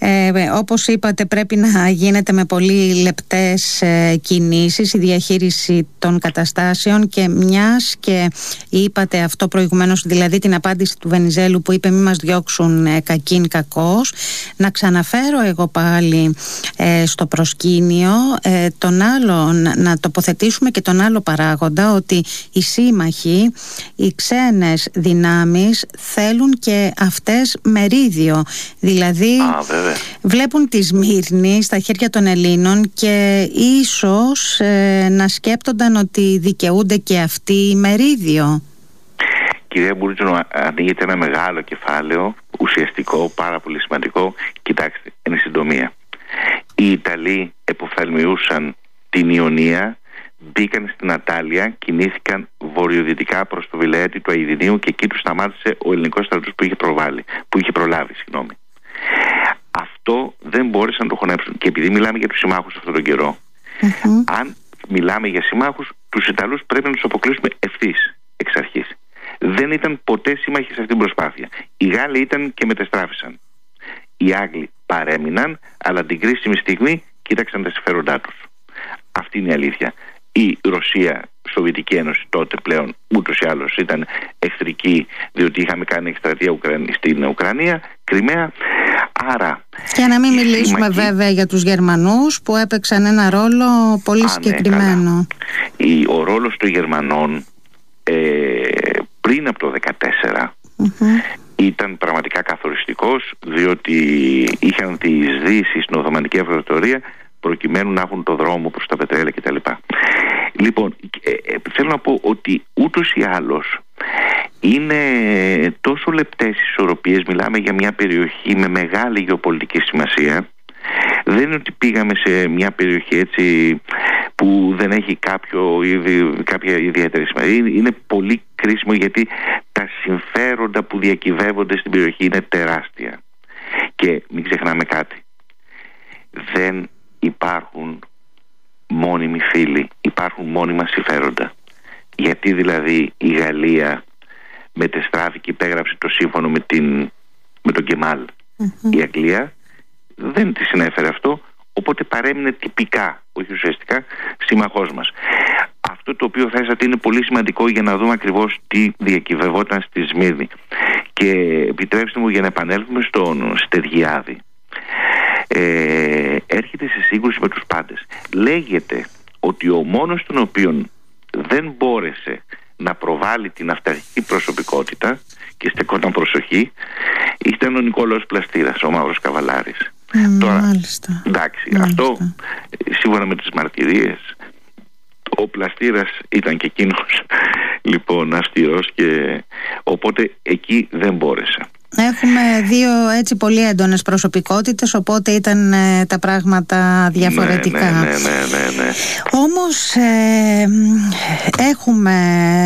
Όπως είπατε, πρέπει να γίνεται με πολύ λεπτές κινήσεις η διαχείριση των καταστάσεων, και μιας και είπατε αυτό προηγουμένως, δηλαδή την απάντηση του Βενιζέλου που είπε μη μας διώξουν κακήν κακός, να ξαναφέρω εγώ πάλι στο προσκήνιο να τοποθετήσουμε και τον άλλο παράγοντα, ότι οι σύμμαχοι, οι ξένες δυνάμεις θέλουν και αυτές μερίδιο, δηλαδή βλέπουν τη Σμύρνη στα χέρια των Ελλήνων και ίσως να σκέπτονταν ότι δικαιούνται και αυτοί μερίδιο. Κυρία Μπουρίτζο, ανοίγεται ένα μεγάλο κεφάλαιο, ουσιαστικό, πάρα πολύ σημαντικό. Κοιτάξτε, εν συντομία, οι Ιταλοί εποφθαλμιούσαν την Ιωνία, μπήκαν στην Ατάλεια, κινήθηκαν βορειοδυτικά προς το Βιλέτη του Αηδινίου και εκεί τους σταμάτησε ο ελληνικός στρατός που είχε προλάβει. Αυτό δεν μπόρεσαν να το χωνέψουν. Και επειδή μιλάμε για τους συμμάχους αυτόν τον καιρό, αν μιλάμε για συμμάχους, τους Ιταλούς πρέπει να τους αποκλείσουμε ευθύς εξ αρχής. Δεν ήταν ποτέ σύμμαχοι σε αυτήν την προσπάθεια. Οι Γάλλοι ήταν και μετεστράφησαν. Οι Άγγλοι παρέμειναν, αλλά την κρίσιμη στιγμή κοίταξαν τα συμφέροντά τους. Αυτή είναι η αλήθεια. Η Ρωσία, η Σοβιετική Ένωση τότε πλέον ούτως ή άλλως ήταν εχθρική, διότι είχαμε κάνει εκστρατεία στην Ουκρανία, Κριμαία. Άρα, και να μην μιλήσουμε βέβαια για τους Γερμανούς που έπαιξαν ένα ρόλο πολύ συγκεκριμένο. Ο ρόλος των Γερμανών πριν από το 2014 ήταν πραγματικά καθοριστικός, διότι είχαν διεισδύσει στην Οθωμανική Αυτοκρατορία προκειμένου να έχουν το δρόμο προς τα πετρέλαια κτλ. Λοιπόν, θέλω να πω ότι ούτως ή άλλως είναι τόσο λεπτές ισορροπίες. Μιλάμε για μια περιοχή με μεγάλη γεωπολιτική σημασία. Δεν είναι ότι πήγαμε σε μια περιοχή έτσι που δεν έχει κάποια ιδιαίτερη σημασία. Είναι πολύ κρίσιμο, γιατί τα συμφέροντα που διακυβεύονται στην περιοχή είναι τεράστια. Και μην ξεχνάμε κάτι. Δεν υπάρχουν μόνιμοι φίλοι, υπάρχουν μόνιμα συμφέροντα. Γιατί δηλαδή η Γαλλία μετεστράφηκε, υπέγραψε το σύμφωνο με τον Κεμάλ. Η Αγγλία δεν τη συνέφερε αυτό, οπότε παρέμεινε τυπικά, όχι ουσιαστικά, σύμμαχός μας. Αυτό το οποίο θέσατε είναι πολύ σημαντικό για να δούμε ακριβώς τι διακυβευόταν στη Σμύρνη. Και επιτρέψτε μου, για να επανέλθουμε στον Στεργιάδη, έρχεται σε σύγκρουση με τους πάντες. Λέγεται ότι ο μόνος τον οποίον δεν μπόρεσε να προβάλλει την αυταρχική προσωπικότητα και στεκόταν προσοχή ήταν ο Νικόλαος Πλαστήρας, ο Μαύρος Καβαλάρης. Τώρα, εντάξει, αυτό σύμφωνα με τις μαρτυρίες, ο Πλαστήρας ήταν και εκείνος λοιπόν αυστηρός, και οπότε εκεί δεν μπόρεσε. Έχουμε δύο έτσι πολύ έντονες προσωπικότητες, οπότε ήταν τα πράγματα διαφορετικά. Ναι. Όμως έχουμε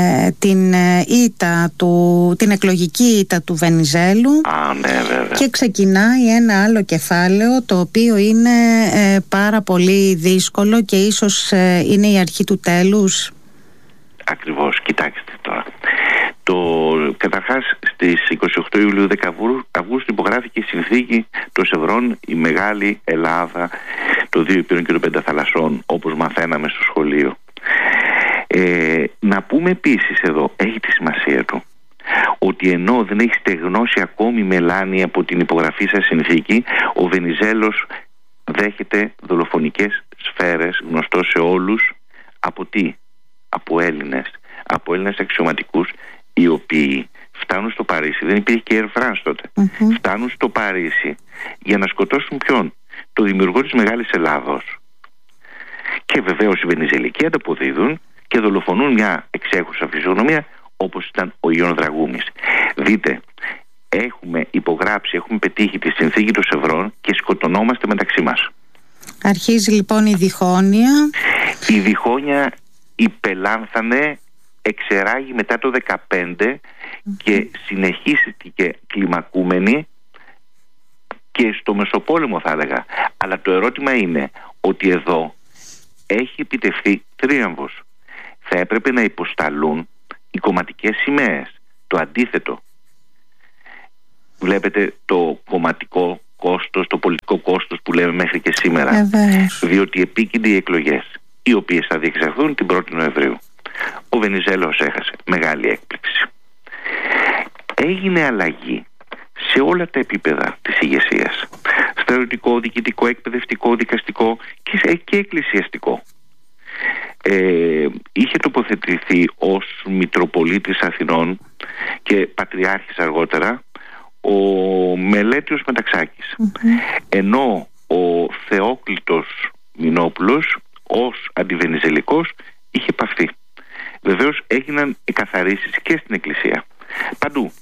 την εκλογική ήττα του Βενιζέλου, και ξεκινάει ένα άλλο κεφάλαιο, το οποίο είναι πάρα πολύ δύσκολο και ίσως είναι η αρχή του τέλους. Ακριβώς, κοιτάξτε τώρα. Καταρχάς στις 28 Ιουλίου 10 Αυγούστου υπογράφηκε η συνθήκη των Σευρών, η Μεγάλη Ελλάδα των δύο Υπήρων και των Πενταθαλασσών, όπως μαθαίναμε στο σχολείο. Να πούμε επίσης εδώ, έχει τη σημασία του, ότι ενώ δεν έχει στεγνώσει ακόμη μελάνη από την υπογραφή σας συνθήκη, ο Βενιζέλος δέχεται δολοφονικές σφαίρες, γνωστό σε όλους. Από τι? Από Έλληνες αξιωματικούς, οι οποίοι φτάνουν στο Παρίσι. Δεν υπήρχε και Air France τότε. Φτάνουν στο Παρίσι για να σκοτώσουν ποιον? Το δημιουργό της Μεγάλης Ελλάδος. Και βεβαίως οι Βενιζελικοί ανταποδίδουν και δολοφονούν μια εξέχουσα φυσιογνωμία, όπως ήταν ο Ιων Δραγούμης. Δείτε, έχουμε υπογράψει, έχουμε πετύχει τη συνθήκη των Σευρών και σκοτωνόμαστε μεταξύ μας. Αρχίζει λοιπόν η διχόνοια. Η διχόνοια υπελάνθανε, εξεράγει μετά το 2015 και συνεχίστηκε κλιμακούμενη και στο Μεσοπόλεμο, θα έλεγα. Αλλά το ερώτημα είναι ότι εδώ έχει επιτευχθεί τρίαμβος. Θα έπρεπε να υποσταλούν οι κομματικές σημαίες. Το αντίθετο. Βλέπετε, το κομματικό κόστος, το πολιτικό κόστος που λέμε μέχρι και σήμερα. Διότι επίκυνται οι εκλογές, οι οποίες θα διεξαχθούν την 1η Νοεμβρίου. Ο Βενιζέλος έχασε. Μεγάλη έκπληξη. Έγινε αλλαγή σε όλα τα επίπεδα της ηγεσίας. Στρατιωτικό, διοικητικό, εκπαιδευτικό, δικαστικό και εκκλησιαστικό. Είχε τοποθετηθεί ως Μητροπολίτης Αθηνών και Πατριάρχης αργότερα ο Μελέτιος Μεταξάκης. Ενώ ο Θεόκλητος Μινόπουλος ως αντιβενιζελικός είχε παυθεί. Βεβαίως έγιναν εκαθαρίσεις και στην Εκκλησία, παντού.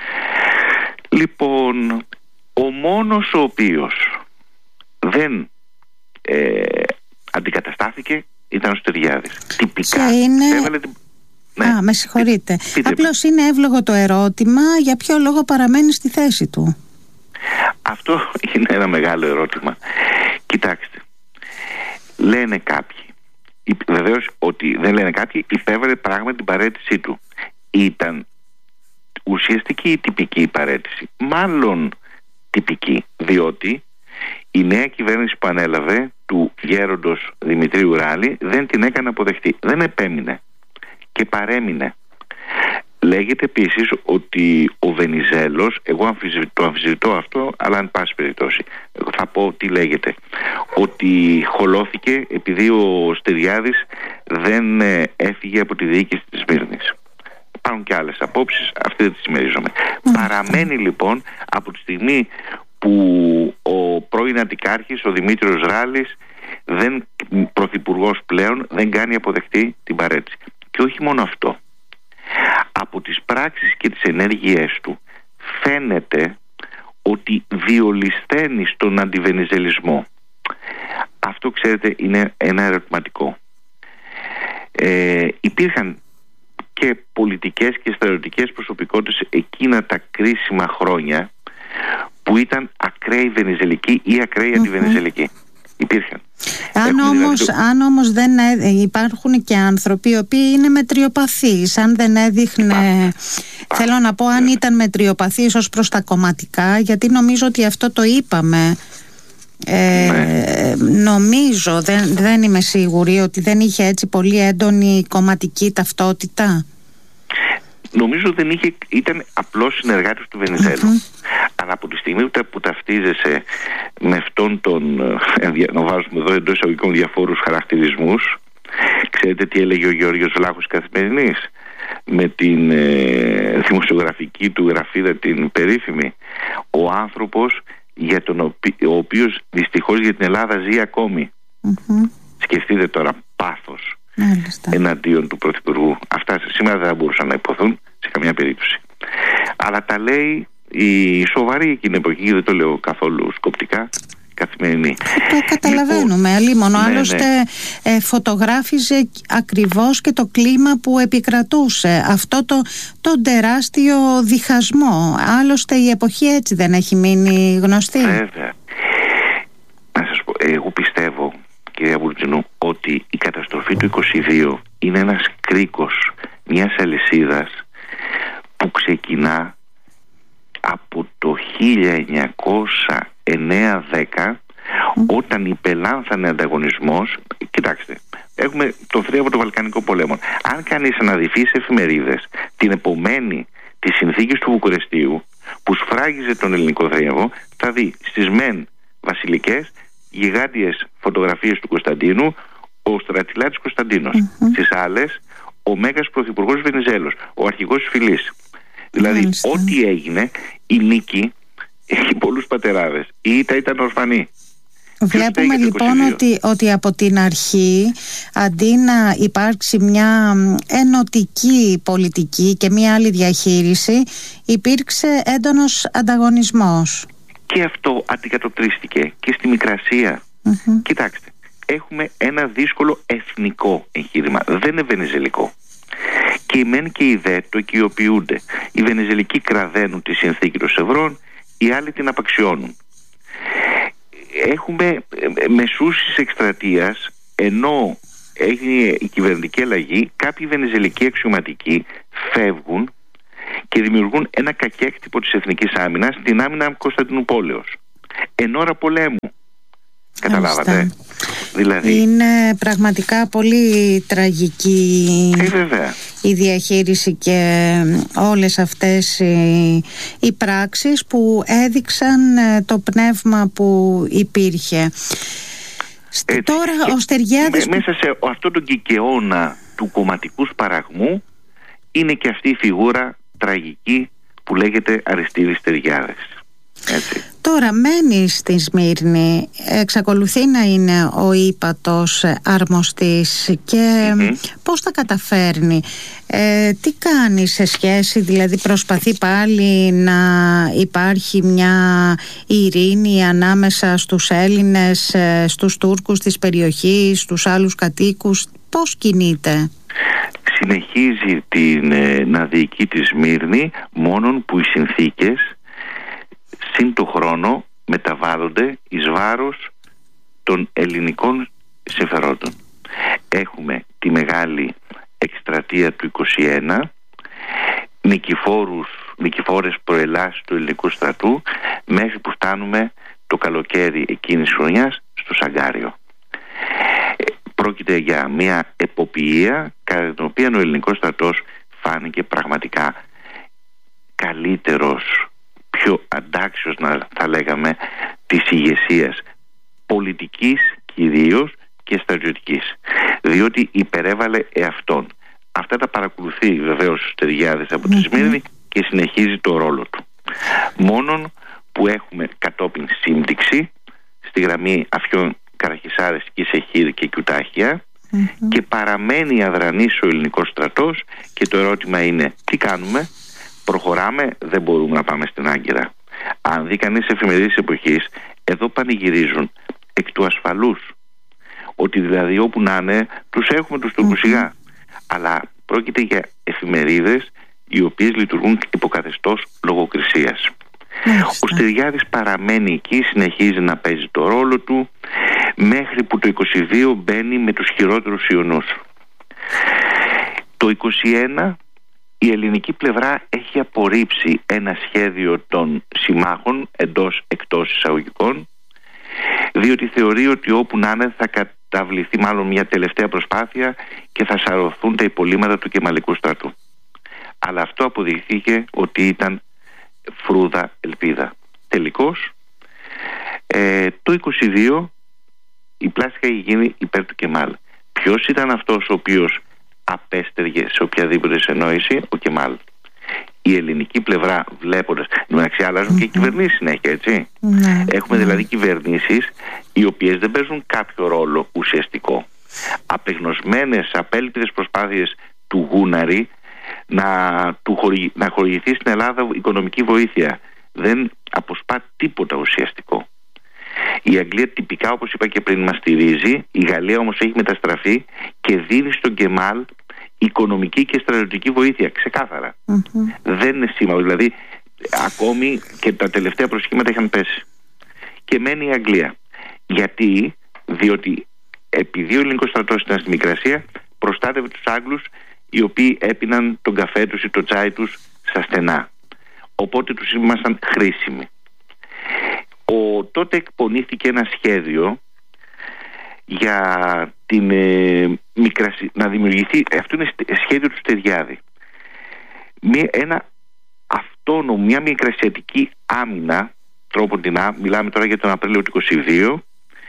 Λοιπόν, ο μόνος ο οποίος δεν αντικαταστάθηκε ήταν ο Στεριάδης. Τυπικά έβαλε την... Ναι. Με συγχωρείτε. Απλώς είναι εύλογο το ερώτημα, για ποιο λόγο παραμένει στη θέση του. Αυτό είναι ένα μεγάλο ερώτημα. Κοιτάξτε, λένε κάποιοι, βεβαίως ότι δεν λένε κάποιοι, υπέβαλε πράγματι την παραίτησή του. Ήταν ουσιαστική ή τυπική η παραίτηση? Μάλλον τυπική, διότι η νέα κυβέρνηση που ανέλαβε του γέροντος Δημητρίου Ράλη δεν την έκανε αποδεχτή. Δεν επέμεινε και παρέμεινε. Λέγεται επίσης ότι ο Βενιζέλος, εγώ το αμφισβητώ αυτό, αλλά εν πάση περιπτώσει θα πω τι λέγεται, ότι χολώθηκε επειδή ο Στεριάδης δεν έφυγε από τη διοίκηση της Σμύρνης. Υπάρχουν και άλλες απόψεις, αυτή δεν τις συμμερίζομαι. Παραμένει λοιπόν από τη στιγμή που ο πρώην Αντικάρχης, ο Δημήτριος Ράλης, πρωθυπουργός πλέον, δεν κάνει αποδεκτή την παραίτηση. Και όχι μόνο αυτό. Από τις πράξεις και τις ενέργειές του φαίνεται ότι διολυσθένει στον αντιβενιζελισμό. Αυτό, ξέρετε, είναι ένα ερωτηματικό. Υπήρχαν και πολιτικές και στρατιωτικές προσωπικότητες εκείνα τα κρίσιμα χρόνια που ήταν ακραίοι βενιζελικοί ή ακραίοι αντιβενιζελικοί. Υπήρχαν. Αν όμως δεν υπάρχουν και άνθρωποι οι οποίοι είναι μετριοπαθείς, αν δεν έδειχνε, θέλω να πω, αν ήταν μετριοπαθείς ως προς τα κομματικά, γιατί νομίζω ότι αυτό το είπαμε, νομίζω, δεν είμαι σίγουρη, ότι δεν είχε έτσι πολύ έντονη κομματική ταυτότητα. Νομίζω δεν είχε, ήταν απλός συνεργάτης του Βενιζέλου. Αλλά από τη στιγμή που ταυτίζεσαι με αυτόν τον, να βάζουμε εδώ εντός εισαγωγικών διαφόρους χαρακτηρισμούς, ξέρετε τι έλεγε ο Γεώργιος Βλάχος Καθημερινής με την δημοσιογραφική του γραφίδα την περίφημη? Ο άνθρωπος για ο οποίος δυστυχώς για την Ελλάδα ζει ακόμη. Σκεφτείτε τώρα, πάθος εναντίον του Πρωθυπουργού. Αυτά σήμερα δεν θα μπορούσαν να υποθούν σε καμία περίπτωση. Αλλά τα λέει η σοβαρή εκείνη εποχή, δεν το λέω καθόλου σκοπτικά, Καθημερινή. Το καταλαβαίνουμε, αλίμονο. Άλλωστε φωτογράφιζε ακριβώς και το κλίμα που επικρατούσε. Αυτό το τεράστιο διχασμό. Άλλωστε η εποχή έτσι δεν έχει μείνει γνωστή. Βέβαια. Να σας πω, εγώ πιστεύω, κυρία Βουλτζινού, ότι η καταστροφή του 22 είναι ένας κρίκος μιας αλυσίδας που ξεκινά από το 1909-10, όταν υπελάνθανε ανταγωνισμός. Κοιτάξτε, έχουμε το θρίαμβο των Βαλκανικών πολέμων. Αν κανείς αναδυθεί σε εφημερίδες την επομένη της συνθήκης του Βουκουρεστίου που σφράγιζε τον ελληνικό θρίαμβο, θα δει στις μεν βασιλικές γιγάντιες φωτογραφίες του Κωνσταντίνου, ο στρατηλάτης Κωνσταντίνος. Στις άλλες ο μέγας πρωθυπουργός Βενιζέλος, ο αρχηγός της φυλής. Δηλαδή ό,τι έγινε, η νίκη έχει πολλούς πατεράδες. Η ήττα ήταν ορφανή. Βλέπουμε λοιπόν ότι από την αρχή, αντί να υπάρξει μια ενωτική πολιτική και μια άλλη διαχείριση, υπήρξε έντονος ανταγωνισμός. Και αυτό αντικατοπτρίστηκε και στη Μικρασία. Κοιτάξτε, έχουμε ένα δύσκολο εθνικό εγχείρημα, δεν είναι βενιζελικό. Και οι μεν και οι δε το οικειοποιούνται. Οι Βενιζελικοί κραδένουν τη συνθήκη των Σευρών, οι άλλοι την απαξιώνουν. Έχουμε μεσούσεις εκστρατείας, ενώ έγινε η κυβερνητική αλλαγή, κάποιοι βενιζελικοί αξιωματικοί φεύγουν και δημιουργούν ένα κακέκτυπο της εθνικής άμυνας, την άμυνα Κωνσταντινούπολεως. εν ώρα πολέμου. Καταλάβατε? Δηλαδή, είναι πραγματικά πολύ τραγική η διαχείριση και όλες αυτές οι πράξεις που έδειξαν το πνεύμα που υπήρχε. Τώρα ο Στεριάδης μέσα σε αυτό τον κικαιώνα του κομματικού σπαραγμού είναι και αυτή η φιγούρα τραγική που λέγεται Αριστίδης Στεριάδης. Έτσι. Τώρα μένει στη Σμύρνη, εξακολουθεί να είναι ο ύπατος αρμοστής και πώς τα καταφέρνει, τι κάνει σε σχέση, δηλαδή προσπαθεί πάλι να υπάρχει μια ειρήνη ανάμεσα στους Έλληνες, στους Τούρκους της περιοχής, στους άλλους κατοίκους, πώς κινείται? Συνεχίζει να διοικεί τη Σμύρνη, μόνον που οι συνθήκες συν το χρόνο μεταβάλλονται εις βάρος των ελληνικών συμφερόντων. Έχουμε τη μεγάλη εκστρατεία του 21, νικηφόρες προελάσεις του ελληνικού στρατού, μέχρι που φτάνουμε το καλοκαίρι εκείνης της χρονιάς στο Σαγκάριο. Πρόκειται για μια εποπιεία κατά την οποία ο ελληνικός στρατός φάνηκε πραγματικά καλύτερος, πιο αντάξιος, θα λέγαμε, της ηγεσίας πολιτικής κυρίως και στρατιωτικής, διότι υπερέβαλε εαυτόν. Αυτά τα παρακολουθεί βεβαίως ο Στεριάδης από τη Σμύρνη και συνεχίζει το ρόλο του. Μόνον που έχουμε κατόπιν σύμπτυξη στη γραμμή Αφιών Καραχισάρες, Κισεχήρ και Κιουτάχια και παραμένει αδρανής ο ελληνικός στρατός και το ερώτημα είναι τι κάνουμε? Προχωράμε, δεν μπορούμε να πάμε στην Άγκυρα. Αν δει κανείς εφημερίδες εποχής, εδώ πανηγυρίζουν εκ του ασφαλούς, ότι δηλαδή όπου να είναι τους έχουμε τους Τούρκους σιγά. Αλλά πρόκειται για εφημερίδες οι οποίες λειτουργούν υποκαθεστώς λογοκρισίας. Ο Στεριάδης παραμένει εκεί, συνεχίζει να παίζει το ρόλο του, μέχρι που το 22 μπαίνει με τους χειρότερους ιονούς. Το 21 η ελληνική πλευρά έχει απορρίψει ένα σχέδιο των συμμάχων εντός-εκτός εισαγωγικών, διότι θεωρεί ότι όπου να είναι θα καταβληθεί μάλλον μια τελευταία προσπάθεια και θα σαρωθούν τα υπολείμματα του κεμαλικού στρατού. Αλλά αυτό αποδειχθήκε ότι ήταν φρούδα ελπίδα. Τελικώς το 22 η πλάσικα έχει γίνει υπέρ του Κεμάλ. Ποιος ήταν αυτός ο οποίος απέστεργε σε οποιαδήποτε συνεννόηση? Ο Κεμάλ. Η ελληνική πλευρά, βλέποντας, μεταξύ αλλάζουν και οι κυβερνήσεις συνέχεια, έτσι. Έχουμε δηλαδή κυβερνήσεις οι οποίες δεν παίζουν κάποιο ρόλο ουσιαστικό. Απεγνωσμένες, απέλπιδες προσπάθειες του Γούναρη να χορηγηθεί στην Ελλάδα οικονομική βοήθεια. Δεν αποσπά τίποτα ουσιαστικό. Η Αγγλία τυπικά, όπως είπα και πριν, μας στηρίζει. Η Γαλλία όμως έχει μεταστραφεί και δίνει στον Κεμάλ οικονομική και στρατιωτική βοήθεια, ξεκάθαρα. Δεν είναι σήμα, δηλαδή ακόμη και τα τελευταία προσχήματα είχαν πέσει. Και μένει η Αγγλία. Γιατί? Διότι επειδή ο ελληνικός στρατός ήταν στη Μικρασία, προστάτευε τους Άγγλους οι οποίοι έπιναν τον καφέ τους ή το τσάι τους στα στενά. Οπότε τους ήμασταν χρήσιμοι. Τότε εκπονήθηκε ένα σχέδιο για την να δημιουργηθεί, αυτό είναι σχέδιο του Στεριάδη, ένα αυτόνομο, μια μικρασιατική άμυνα, μιλάμε τώρα για τον Απρίλιο του 22,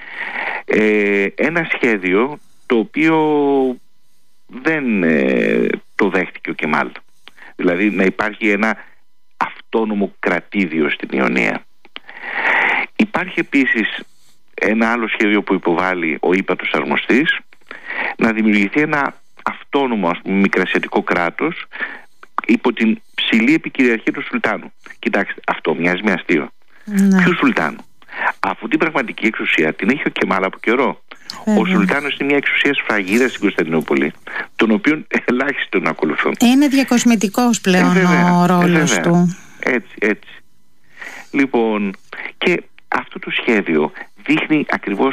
ένα σχέδιο το οποίο δεν το δέχτηκε ο Κεμάλ. Δηλαδή να υπάρχει ένα αυτόνομο κρατήδιο στην Ιωνία. Υπάρχει επίσης ένα άλλο σχέδιο που υποβάλλει ο ύπατος αρμοστής, να δημιουργηθεί ένα αυτόνομο, μικρασιατικό κράτος υπό την ψηλή επικυριαρχία του Σουλτάνου. Κοιτάξτε, αυτό μοιάζει με αστείο. Ποιου Σουλτάνου? Αφού την πραγματική εξουσία την έχει ο Κεμάλ από καιρό. Ο Σουλτάνος είναι μια εξουσία σφραγίδα στην Κωνσταντινούπολη, τον οποίον ελάχιστοι τον ακολουθούν. Είναι διακοσμητικός πλέον ο ρόλος του. Έτσι. Λοιπόν, και αυτό το σχέδιο δείχνει ακριβώς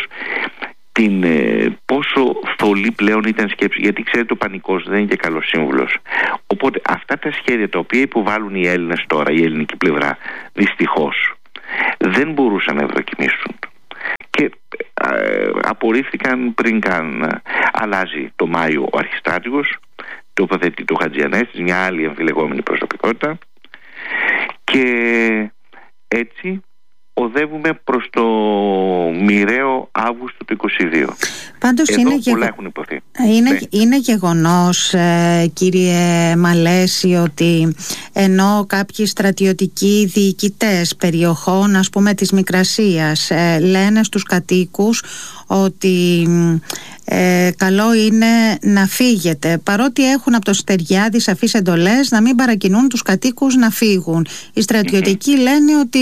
πόσο θολή πλέον ήταν σκέψη, γιατί ξέρετε ο πανικός δεν είναι και καλός σύμβουλος. Οπότε αυτά τα σχέδια τα οποία υποβάλλουν οι Έλληνες τώρα, η ελληνική πλευρά, δυστυχώς δεν μπορούσαν να ευδοκιμήσουν και απορρίφθηκαν πριν καν. Αλλάζει το Μάιο ο αρχιστράτηγος, τοποθετεί το Χατζιανέστης, μια άλλη αμφιλεγόμενη προσωπικότητα, και έτσι οδεύουμε προς το μοιραίο Αύγουστο του 22. Πάντως εδώ πολλά έχουν υποθεί. Είναι γεγονός, κύριε Μαλέση, ότι ενώ κάποιοι στρατιωτικοί διοικητές περιοχών, ας πούμε της Μικρασίας, λένε στους κατοίκους ότι καλό είναι να φύγετε, παρότι έχουν από το Στεριάδη σαφείς εντολές να μην παρακινούν τους κατοίκους να φύγουν, οι στρατιωτικοί λένε ότι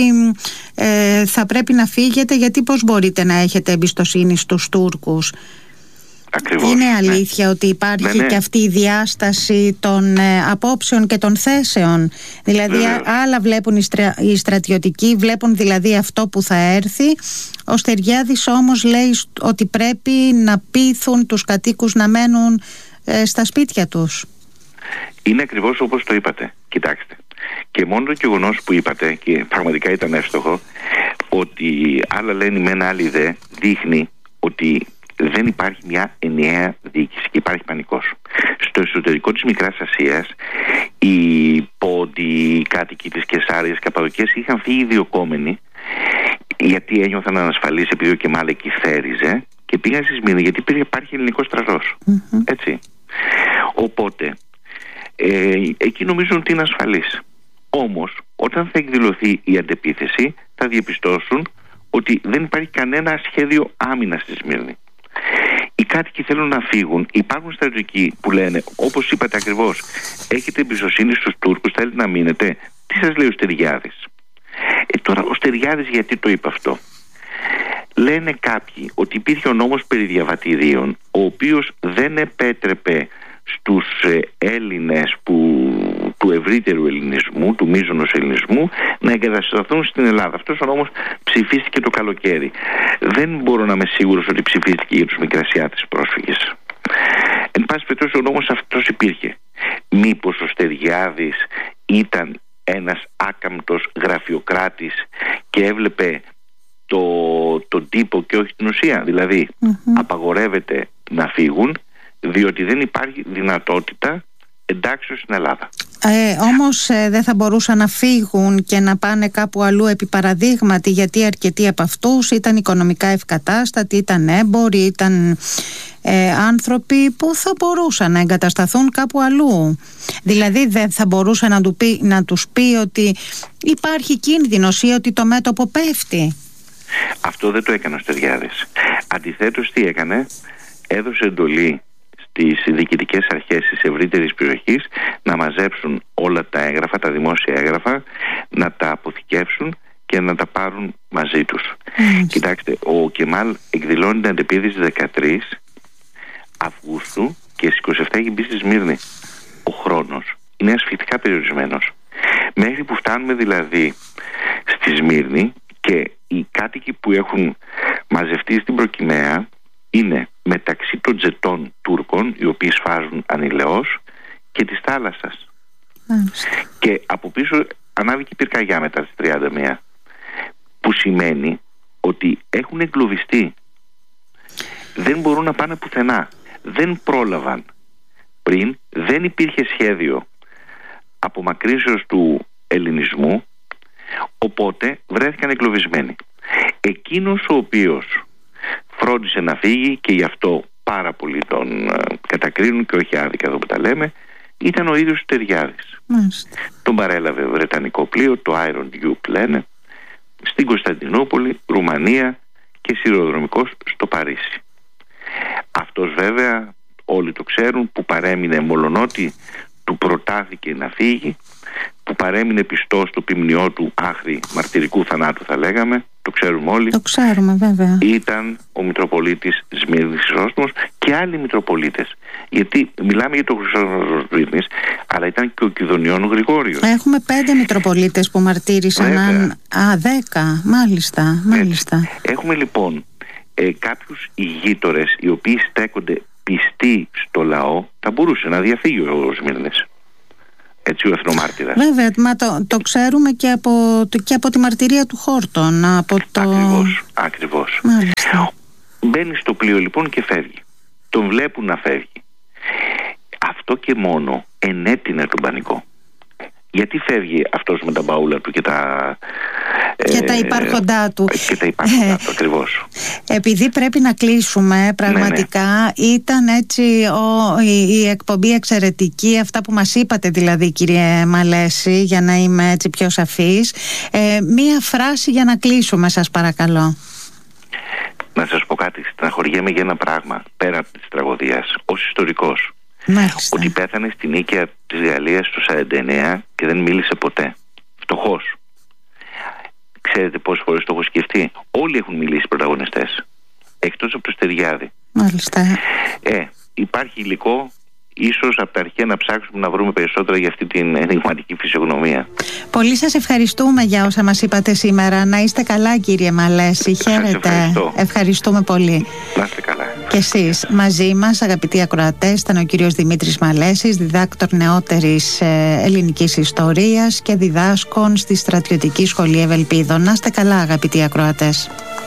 θα πρέπει να φύγετε, γιατί πώς μπορείτε να έχετε εμπιστοσύνη στους Τούρκους? Ακριβώς, είναι αλήθεια ότι υπάρχει και αυτή η διάσταση των απόψεων και των θέσεων? Δηλαδή άλλα βλέπουν οι στρατιωτικοί, βλέπουν δηλαδή αυτό που θα έρθει. Ο Στεριάδης όμως λέει ότι πρέπει να πείθουν τους κατοίκους να μένουν στα σπίτια τους. Είναι ακριβώς όπως το είπατε. Κοιτάξτε, και μόνο το γεγονός που είπατε, και πραγματικά ήταν εύστοχο, ότι άλλα λένε με ένα άλλη δε, δείχνει ότι δεν υπάρχει μια ενιαία διοίκηση και υπάρχει πανικός. Στο εσωτερικό της Μικράς Ασίας, οι πόντοι, οι κάτοικοι της Κεσάριας, Καπαδοκίας είχαν φύγει διωκόμενοι, γιατί ένιωθαν ανασφαλείς επειδή ο Κεμάλ εκεί θέριζε, και πήγαν στη Σμύρνη γιατί υπάρχει ελληνικός στρατός. Έτσι. Οπότε εκεί νομίζουν ότι είναι ασφαλείς. Όμως όταν θα εκδηλωθεί η αντεπίθεση θα διαπιστώσουν ότι δεν υπάρχει κανένα σχέδιο άμυνας στη Σμύρνη. Οι κάτοικοι θέλουν να φύγουν. Υπάρχουν στρατιωτικοί που λένε, όπως είπατε ακριβώς, έχετε εμπιστοσύνη στους Τούρκους, θέλετε να μείνετε? Τι σας λέει ο Στεριάδης? Τώρα ο Στεριάδης γιατί το είπε αυτό? Λένε κάποιοι ότι υπήρχε ο νόμος περί διαβατηρίων, ο οποίος δεν επέτρεπε στους Έλληνες του ευρύτερου ελληνισμού, του μείζωνος ελληνισμού, να εγκατασταθούν στην Ελλάδα. Αυτός ο νόμος ψηφίστηκε το καλοκαίρι. Δεν μπορώ να είμαι σίγουρος ότι ψηφίστηκε για τους Μικρασιάτες πρόσφυγες. Εν πάση περιπτώσει ο νόμος αυτός υπήρχε. Μήπως ο Στεριάδης ήταν ένας άκαμπτος γραφειοκράτης και έβλεπε τον τύπο και όχι την ουσία? Δηλαδή απαγορεύεται να φύγουν διότι δεν υπάρχει δυνατότητα εντάξεως στην Ελλάδα. Όμως δεν θα μπορούσαν να φύγουν και να πάνε κάπου αλλού, επί παραδείγματι, γιατί αρκετοί από αυτούς ήταν οικονομικά ευκατάστατοι, ήταν έμποροι, ήταν άνθρωποι που θα μπορούσαν να εγκατασταθούν κάπου αλλού. Δηλαδή δεν θα μπορούσε να τους πει ότι υπάρχει κίνδυνος ή ότι το μέτωπο πέφτει? Αυτό δεν το έκανε ο Στεριάδης. Αντιθέτως τι έκανε? Έδωσε εντολή στις διοικητικές αρχές της ευρύτερης περιοχής να μαζέψουν όλα τα έγγραφα, τα δημόσια έγγραφα, να τα αποθηκεύσουν και να τα πάρουν μαζί τους. Κοιτάξτε, ο Κεμάλ εκδηλώνει την αντεπίθεση 13 Αυγούστου και στις 27 έχει μπει στη Σμύρνη. Ο χρόνος είναι ασφυκτικά περιορισμένος. Μέχρι που φτάνουμε δηλαδή στη Σμύρνη και οι κάτοικοι που έχουν μαζευτεί στην Προκυμαία είναι μεταξύ των τζετών Τούρκων, οι οποίοι σφάζουν ανηλαιώς, και της θάλασσας. Και από πίσω ανάβει και η πυρκαγιά μετά τις 31, που σημαίνει ότι έχουν εγκλωβιστεί. Δεν μπορούν να πάνε πουθενά. Δεν πρόλαβαν πριν, δεν υπήρχε σχέδιο απομακρύνσεως του ελληνισμού, οπότε βρέθηκαν εγκλωβισμένοι. Εκείνος ο οποίος φρόντισε να φύγει, και γι' αυτό πάρα πολλοί τον κατακρίνουν και όχι άδικα εδώ που τα λέμε, ήταν ο ίδιος Στεριάδης. Τον παρέλαβε βρετανικό πλοίο, το Iron Duke λένε, στην Κωνσταντινούπολη, Ρουμανία, και σιδηροδρομικός στο Παρίσι. Αυτός βέβαια όλοι το ξέρουν, που παρέμεινε, μολονότι του προτάθηκε να φύγει, που παρέμεινε πιστός στο ποιμνιό του άχρη μαρτυρικού θανάτου, θα λέγαμε, το ξέρουμε όλοι. Το ξέρουμε βέβαια. Ήταν ο Μητροπολίτης Σμύρνης Χρυσόστομος και άλλοι Μητροπολίτες. Γιατί μιλάμε για τον Χρυσόστομο Σμύρνης, αλλά ήταν και ο Κιδωνιών Γρηγόριος. Έχουμε 5 Μητροπολίτες που μαρτύρησαν. 10. Μάλιστα. Έχουμε λοιπόν κάποιους ηγείτορες οι οποίοι στέκονται πιστοί στο λαό. Θα μπορούσε να διαφύγει ο Σμύρνης. έτσι, ο εθνομάρτυρας. Βέβαια, μα το ξέρουμε και από τη μαρτυρία του Χόρτον. Ακριβώς. Μάλιστα. Μπαίνει στο πλοίο λοιπόν και φεύγει. Τον βλέπουν να φεύγει. Αυτό και μόνο ενέτεινε τον πανικό. Γιατί φεύγει αυτός με τα μπαούλα του και τα υπάρχοντά του. Και τα υπάρχοντά του, ακριβώς. Επειδή πρέπει να κλείσουμε, πραγματικά ήταν έτσι η εκπομπή εξαιρετική, αυτά που μας είπατε δηλαδή, κύριε Μαλέση, για να είμαι έτσι πιο σαφής. Μία φράση για να κλείσουμε, σας παρακαλώ. Να σας πω κάτι, στεναχωριέμαι για ένα πράγμα πέρα από της τραγωδίας, ως ιστορικός. Μάλιστα. Ότι πέθανε στην οίκαια της Γαλλίας το 1949 και δεν μίλησε ποτέ. Φτωχός. Ξέρετε πόσες φορές το έχω σκεφτεί? Όλοι έχουν μιλήσει οι πρωταγωνιστές, εκτός από το Στεριάδη. Μάλιστα. Υπάρχει υλικό, ίσως από τα αρχαία να ψάξουμε να βρούμε περισσότερα για αυτή την ενηγματική φυσιογνωμία. Πολύ σας ευχαριστούμε για όσα μας είπατε σήμερα. Να είστε καλά, κύριε Μαλέση. Χαίρετε. Ευχαριστούμε πολύ. Να είστε καλά. Και εσείς. Μαζί μας, αγαπητοί ακροατές, ήταν ο κύριος Δημήτρης Μαλέσης, διδάκτορ νεότερης ελληνικής ιστορίας και διδάσκων στη Στρατιωτική Σχολή Ευελπίδων. Να είστε καλά, αγαπητοί ακροατές.